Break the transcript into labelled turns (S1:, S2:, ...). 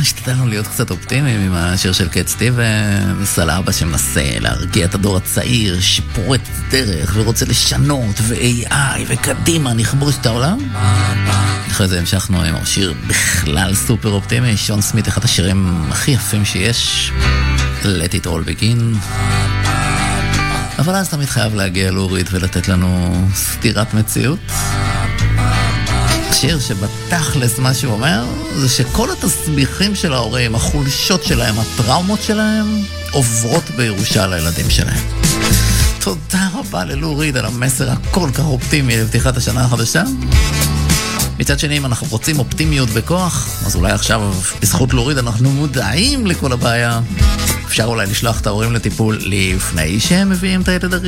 S1: השתדלנו להיות קצת אופטימיים עם השיר של קט סטיבנס, על אבא שמנסה להרגיע את הדור הצעיר, שפורץ דרך ורוצה לשנות, ו-AI וקדימה נכבוש את העולם. אחרי זה המשכנו עם השיר בכלל סופר אופטימי, שון סמית, אחד השירים הכי יפים שיש, Let it all begin. אבל אז תמיד חייב להגיע להוריד ולתת לנו סתירת מציאות. שיר שבתכלס מה שהוא אומר זה שכל התסביכים של ההורים, החולשות שלהם, הטראומות שלהם, עוברות בירושה לילדים שלהם. תודה רבה ללוריד על המסר הכל כך אופטימי לפתיחת השנה החדשה. מצד שני, אם אנחנו רוצים אופטימיות בכוח, אז אולי עכשיו בזכות לוריד אנחנו מודעים לכל הבעיה. אפשר אולי לשלוח את ההורים לטיפול לפני שהם מביאים את הילד